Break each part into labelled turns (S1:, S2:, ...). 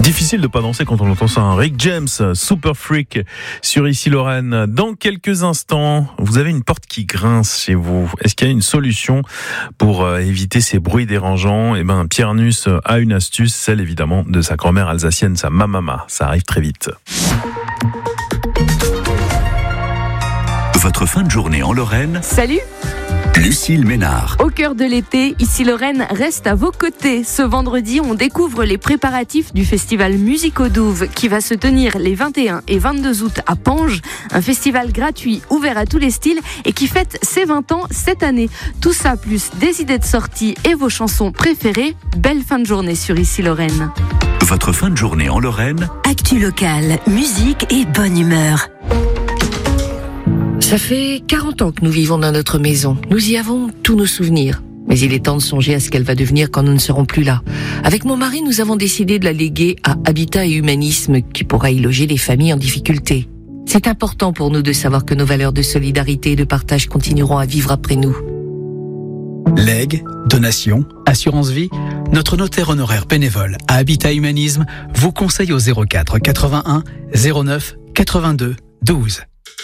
S1: Difficile de pas danser quand on entend ça. Rick James, Super Freak sur Ici Lorraine. Dans quelques instants, vous avez une porte qui grince chez vous. Est-ce qu'il y a une solution pour éviter ces bruits dérangeants? Pierre Nuss a une astuce, celle évidemment de sa grand-mère alsacienne, sa mamama. Ça arrive très vite.
S2: Votre fin de journée en Lorraine.
S3: Salut!
S2: Lucille Ménard.
S3: Au cœur de l'été, Ici Lorraine reste à vos côtés. Ce vendredi, on découvre les préparatifs du festival Musico Douve qui va se tenir les 21 et 22 août à Pange. Un festival gratuit, ouvert à tous les styles et qui fête ses 20 ans cette année. Tout ça plus des idées de sortie et vos chansons préférées. Belle fin de journée sur Ici Lorraine.
S2: Votre fin de journée en Lorraine.
S4: Actu locale, musique et bonne humeur.
S5: Ça fait 40 ans que nous vivons dans notre maison. Nous y avons tous nos souvenirs. Mais il est temps de songer à ce qu'elle va devenir quand nous ne serons plus là. Avec mon mari, nous avons décidé de la léguer à Habitat et Humanisme, qui pourra y loger les familles en difficulté. C'est important pour nous de savoir que nos valeurs de solidarité et de partage continueront à vivre après nous.
S6: Legs, donations, assurance vie, notre notaire honoraire bénévole à Habitat Humanisme vous conseille au 04 81 09 82 12.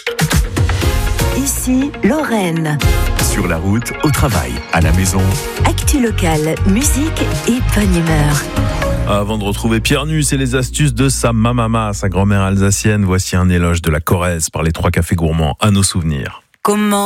S4: Ici Lorraine.
S2: Sur la route, au travail, à la maison.
S4: Actu locale, musique et bonne humeur.
S1: Avant de retrouver Pierre Nuss et les astuces de sa mamama, sa grand-mère alsacienne, voici un éloge de la Corrèze par les 3 cafés gourmands à nos souvenirs.
S4: Comment